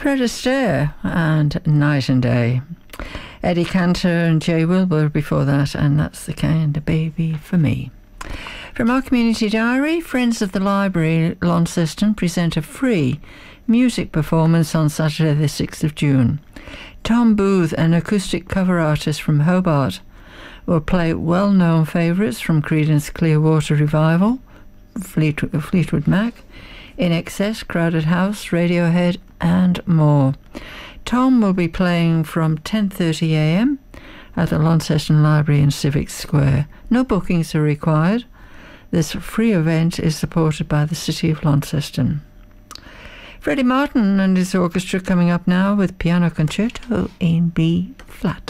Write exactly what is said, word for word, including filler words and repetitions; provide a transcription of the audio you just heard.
Fred Astaire and Night and Day. Eddie Cantor and Jay Wilbur before that, and That's the Kind of Baby for Me. From our community diary, Friends of the Library Launceston present a free music performance on Saturday the sixth of June. Tom Booth, an acoustic cover artist from Hobart, will play well-known favourites from Creedence Clearwater Revival, Fleet, Fleetwood Mac, In Excess, Crowded House, Radiohead and more. Tom will be playing from ten thirty a m at the Launceston Library in Civic Square. No bookings are required. This free event is supported by the City of Launceston. Freddie Martin and his orchestra coming up now with Piano Concerto in B flat.